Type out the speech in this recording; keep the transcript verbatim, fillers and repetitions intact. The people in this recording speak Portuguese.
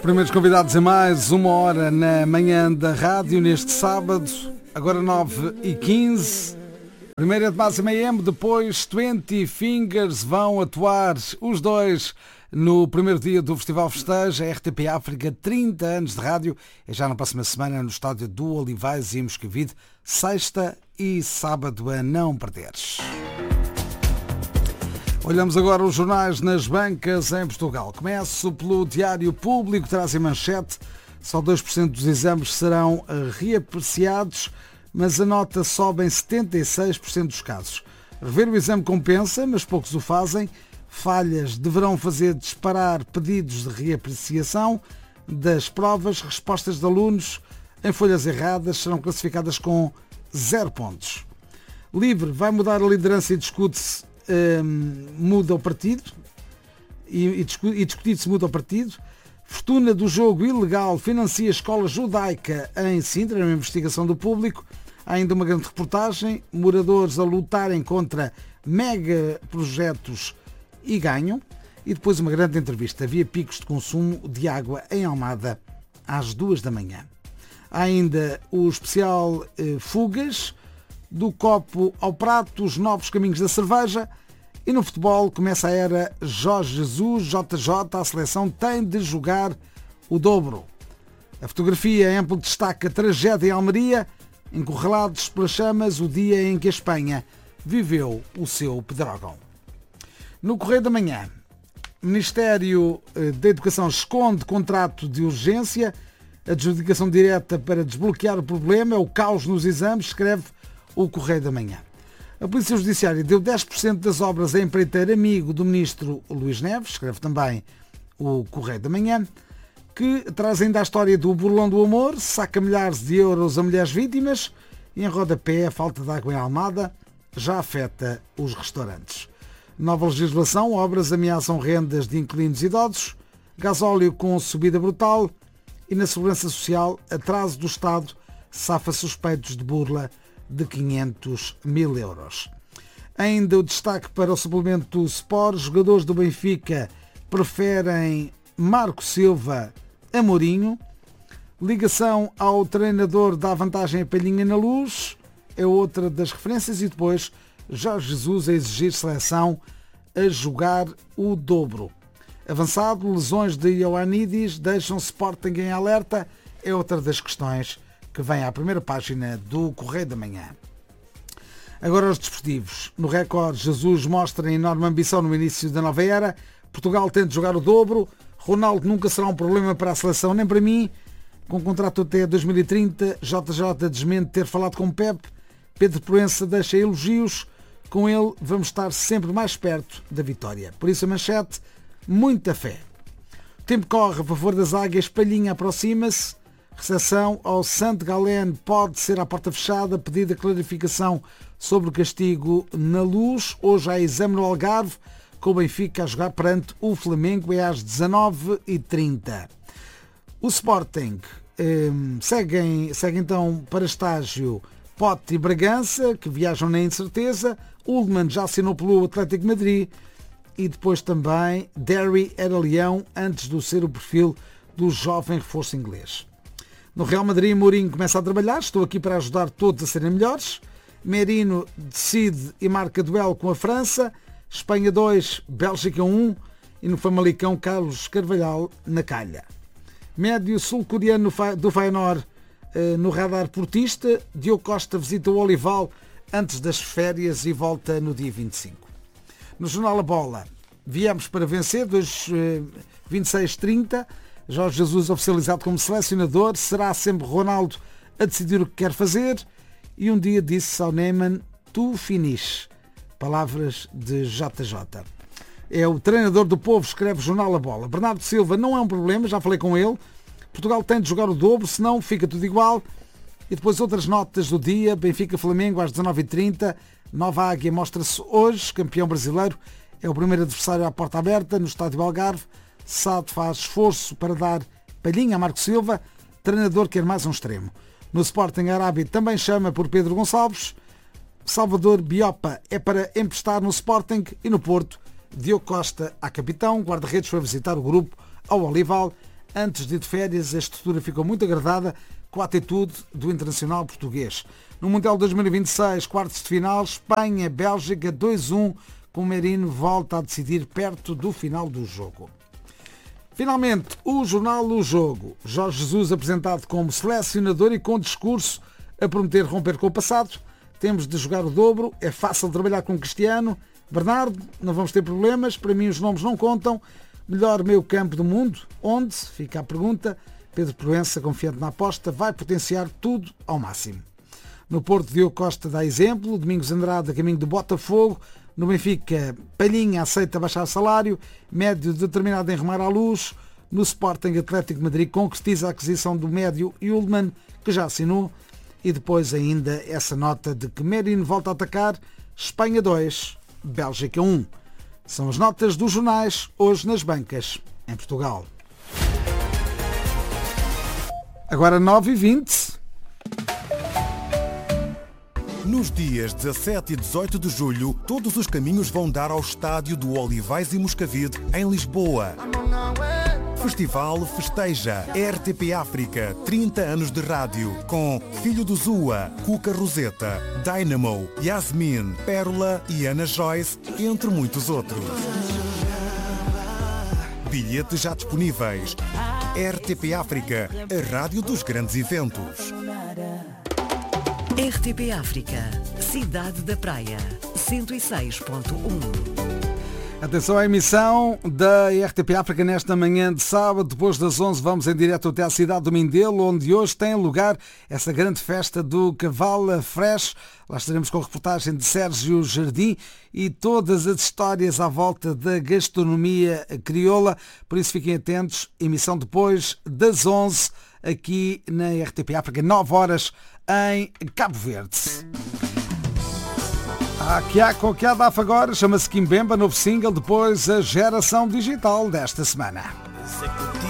Primeiros convidados em mais uma hora na manhã da rádio, neste sábado, agora nove e quinze. Primeira de Máxima A M, depois vinte Fingers vão atuar os dois no primeiro dia do Festival Festeja, R T P África, trinta anos de rádio, é já na próxima semana no estádio do Olivais e Moscavide, sexta e sábado a não perderes. Olhamos agora os jornais nas bancas em Portugal. Começo pelo Diário Público, traz em manchete, só dois por cento dos exames serão reapreciados, mas a nota sobe em setenta e seis por cento dos casos. Rever o exame compensa, mas poucos o fazem. Falhas deverão fazer disparar pedidos de reapreciação das provas. Respostas de alunos em folhas erradas serão classificadas com zero pontos. Livre vai mudar a liderança e discute-se Um, muda o partido e, e, discu- e discutir-se muda o partido. Fortuna do jogo ilegal financia a escola judaica em Sintra, uma investigação do Público. Há ainda uma grande reportagem, moradores a lutarem contra mega projetos e ganham, e depois uma grande entrevista. Havia picos de consumo de água em Almada às duas da manhã. Há ainda o especial eh, Fugas, do copo ao prato, os novos caminhos da cerveja. E no futebol começa a era Jorge Jesus, J J, a seleção tem de jogar o dobro. A fotografia em amplo destaca a tragédia em Almeria, encurralados pelas chamas, o dia em que a Espanha viveu o seu pedrógão. No Correio da Manhã, o Ministério da Educação esconde contrato de urgência, adjudicação direta para desbloquear o problema, é o caos nos exames, escreve o Correio da Manhã. A Polícia Judiciária deu dez por cento das obras a empreiteiro amigo do Ministro Luís Neves, escreve também o Correio da Manhã, que traz ainda a história do burlão do amor, saca milhares de euros a mulheres vítimas, e em rodapé a falta de água em Almada já afeta os restaurantes. Nova legislação, obras ameaçam rendas de inquilinos idosos, gasóleo com subida brutal, e na Segurança Social, atraso do Estado, safa suspeitos de burla de quinhentos mil euros. Ainda o destaque para o suplemento do Sport. Jogadores do Benfica preferem Marco Silva a Mourinho. Ligação ao treinador dá vantagem a Palhinha na Luz, é outra das referências. E depois Jorge Jesus a exigir seleção a jogar o dobro. Avançado, lesões de Ioannidis deixam Sporting em alerta, é outra das questões que vem à primeira página do Correio da Manhã. Agora os desportivos. No Record, Jesus mostra enorme ambição no início da nova era. Portugal tenta jogar o dobro. Ronaldo nunca será um problema para a seleção, nem para mim. Com contrato até dois mil e trinta, J J desmente ter falado com Pep. Pedro Proença deixa elogios. Com ele vamos estar sempre mais perto da vitória. Por isso a manchete, muita fé. O tempo corre a favor das águias, Palhinha aproxima-se. Recepção ao Santo Galeno pode ser à porta fechada, pedida clarificação sobre o castigo na Luz. Hoje há exame no Algarve, com o Benfica a jogar perante o Flamengo, é às dezanove e trinta. O Sporting eh, segue, segue então para estágio Pote e Bragança, que viajam na incerteza. Ullmann já assinou pelo Atlético de Madrid e depois também Derry era Leão, antes de ser o perfil do jovem reforço inglês. No Real Madrid, Mourinho começa a trabalhar. Estou aqui para ajudar todos a serem melhores. Merino decide e marca duelo com a França. Espanha dois, Bélgica um. E no Famalicão, Carlos Carvalhal na calha. Médio sul-coreano do Feyenoord no radar portista. Diogo Costa visita o Olival antes das férias e volta no dia vinte e cinco. No Jornal A Bola, viemos para vencer, vinte e seis a trinta. Jorge Jesus oficializado como selecionador, será sempre Ronaldo a decidir o que quer fazer, e um dia disse ao Neyman, tu finis. Palavras de J J. É o treinador do povo, escreve o Jornal A Bola. Bernardo Silva não é um problema, já falei com ele. Portugal tem de jogar o dobro, senão fica tudo igual. E depois outras notas do dia, Benfica-Flamengo às dezanove e trinta. Nova Águia mostra-se hoje, campeão brasileiro. É o primeiro adversário à porta aberta no estádio Algarve. Sade faz esforço para dar palhinha a Marco Silva, treinador quer mais um extremo. No Sporting, Arábia também chama por Pedro Gonçalves. Salvador Biopa é para emprestar no Sporting. E no Porto, Diogo Costa a capitão. Guarda-redes foi visitar o grupo ao Olival Antes de ir de férias, a estrutura ficou muito agradada com a atitude do internacional português. No Mundial dois mil e vinte e seis, quartos de final, Espanha-Bélgica dois a um, com o Merino volta a decidir perto do final do jogo. Finalmente, o jornal O Jogo. Jorge Jesus apresentado como selecionador e com discurso a prometer romper com o passado. Temos de jogar o dobro, é fácil trabalhar com Cristiano. Bernardo, não vamos ter problemas, para mim os nomes não contam. Melhor meio campo do mundo, onde? Fica a pergunta. Pedro Proença, confiante na aposta, vai potenciar tudo ao máximo. No Porto, Diogo Costa dá exemplo, Domingos Andrade a caminho do Botafogo. No Benfica, Palhinha aceita baixar o salário, médio determinado em remar à luz. No Sporting, Atlético de Madrid concretiza a aquisição do médio Ullmann, que já assinou. E depois ainda essa nota de que Merino volta a atacar, Espanha dois, Bélgica um. São as notas dos jornais hoje nas bancas em Portugal. Agora nove e vinte. Nos dias dezassete e dezoito de julho, todos os caminhos vão dar ao estádio do Olivais e Moscavide, em Lisboa. Festival festeja R T P África, trinta anos de rádio, com Filho do Zua, Cuca Roseta, Dynamo, Yasmin, Pérola e Ana Joyce, entre muitos outros. Bilhetes já disponíveis. R T P África, a rádio dos grandes eventos. R T P África, Cidade da Praia, cento e seis ponto um. Atenção à emissão da R T P África nesta manhã de sábado. Depois das onze vamos em direto até à cidade do Mindelo, onde hoje tem lugar essa grande festa do Cavalo Fresh. Lá estaremos com a reportagem de Sérgio Jardim e todas as histórias à volta da gastronomia crioula. Por isso fiquem atentos, emissão depois das onze aqui na R T P África, nove horas em Cabo Verde. A Kiako Kiadafa agora chama-se Kimbemba, novo single, depois a geração digital desta semana.